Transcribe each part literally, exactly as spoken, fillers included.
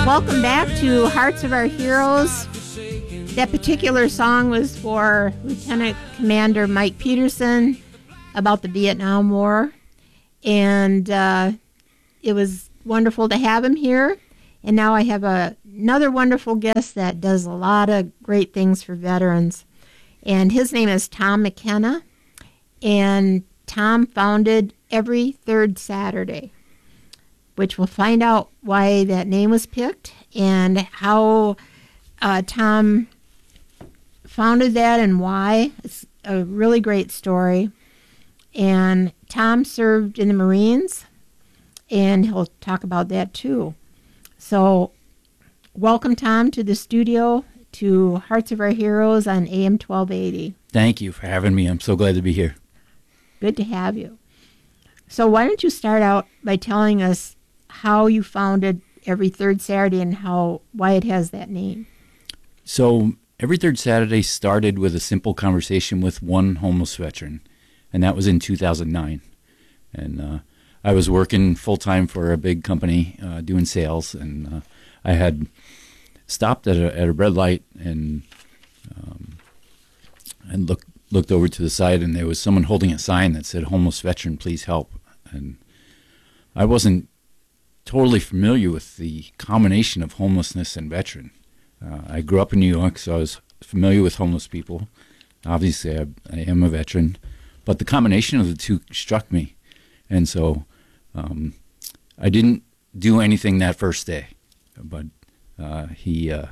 Welcome back to Hearts of Our Heroes. That particular song was for Lieutenant Commander Mike Peterson about the Vietnam War. And uh, it was wonderful to have him here. And now I have a, another wonderful guest that does a lot of great things for veterans. And his name is Tom McKenna. And Tom founded Every Third Saturday, which we'll find out why that name was picked and how uh, Tom founded that and why. It's a really great story. And Tom served in the Marines, and he'll talk about that too. So welcome, Tom, to the studio, to Hearts of Our Heroes on A M twelve eighty. Thank you for having me. I'm so glad to be here. Good to have you. So why don't you start out by telling us how you founded Every Third Saturday and how why it has that name? So Every Third Saturday started with a simple conversation with one homeless veteran, and that was in two thousand nine. And uh, I was working full-time for a big company uh, doing sales, and uh, I had stopped at a, at a red light and um, and looked looked over to the side, and there was someone holding a sign that said, "Homeless veteran, please help." And I wasn't totally familiar with the combination of homelessness and veteran. Uh, I grew up in New York, so I was familiar with homeless people. Obviously, I, I am a veteran, but the combination of the two struck me. And so um, I didn't do anything that first day, but uh, he, uh,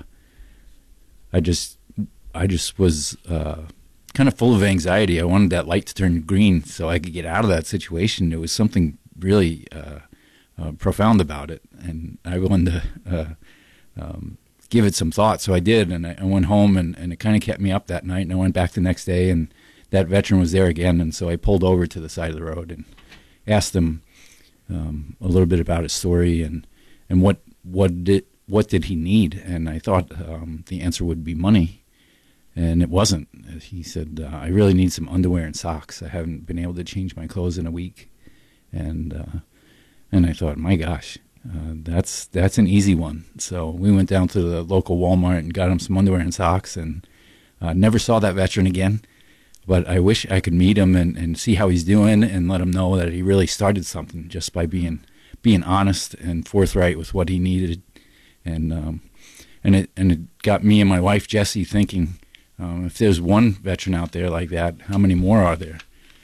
I just, I just was uh, kind of full of anxiety. I wanted that light to turn green so I could get out of that situation. There was something really uh, uh, profound about it, and I wanted to uh, um, give it some thought. So I did, and I, I went home, and, and it kind of kept me up that night. And I went back the next day, and that veteran was there again. And so I pulled over to the side of the road and asked him um, a little bit about his story and and what what did what did he need. And I thought um, the answer would be money, and it wasn't. He said, uh, "I really need some underwear and socks. I haven't been able to change my clothes in a week." And uh, and I thought, my gosh. Uh, that's that's an easy one. So we went down to the local Walmart and got him some underwear and socks, and uh, never saw that veteran again. But I wish I could meet him and, and see how he's doing and let him know that he really started something just by being being honest and forthright with what he needed. And um, and it and it got me and my wife Jessie thinking, um, if there's one veteran out there like that, how many more are there?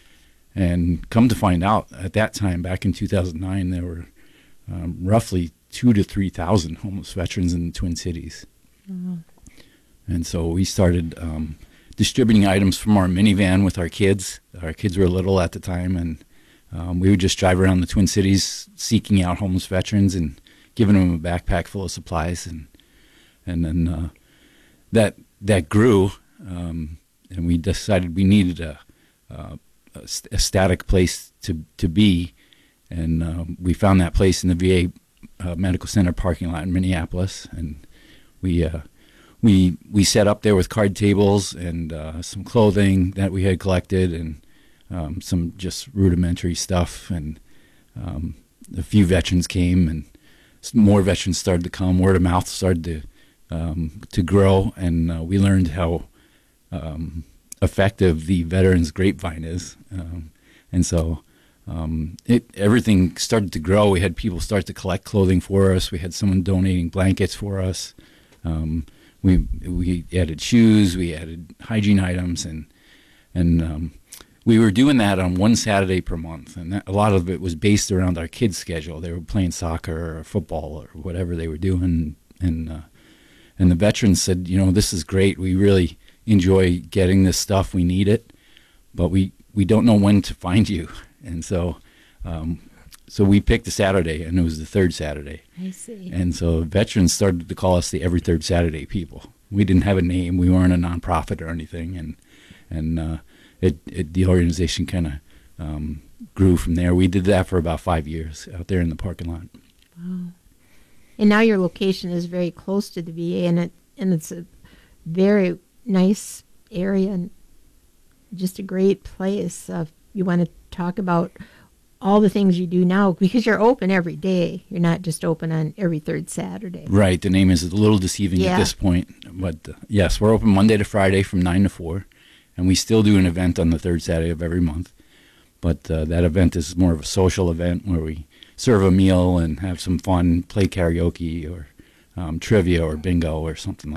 And come to find out, at that time, back in two thousand nine, there were Um, roughly two to three thousand homeless veterans in the Twin Cities. Mm-hmm. And so we started um, distributing items from our minivan with our kids. Our kids were little at the time, and um, we would just drive around the Twin Cities seeking out homeless veterans and giving them a backpack full of supplies. And and then uh, that that grew, um, and we decided we needed a, a, a static place to, to be. And uh, we found that place in the V A uh, Medical Center parking lot in Minneapolis, and we uh, we we set up there with card tables and uh, some clothing that we had collected, and um, some just rudimentary stuff. And um, a few veterans came, and more veterans started to come. Word of mouth started to um, to grow, and uh, we learned how um, effective the Veterans Grapevine is, um, and so. Um, it, everything started to grow. We had people start to collect clothing for us. We had someone donating blankets for us. Um, we we added shoes. We added hygiene items, and and um, we were doing that on one Saturday per month. And that, a lot of it was based around our kids' schedule. They were playing soccer or football or whatever they were doing. And uh, and the veterans said, you know, this is great. We really enjoy getting this stuff. We need it, but we, we don't know when to find you. And so um, so we picked a Saturday, and it was the third Saturday. I see. And so veterans started to call us the Every Third Saturday people. We didn't have a name. We weren't a nonprofit or anything. And and uh, it, it the organization kind of um, grew from there. We did that for about five years out there in the parking lot. Wow. And now your location is very close to the V A, and it and it's a very nice area and just a great place. Uh, you want to talk about all the things you do now, because you're open every day. You're not just open on every third Saturday. Right. The name is a little deceiving Yeah. at this point. But uh, yes, we're open Monday to Friday from nine to four. And we still do an event on the third Saturday of every month. But uh, that event is more of a social event where we serve a meal and have some fun, play karaoke or um, trivia or bingo or something like that.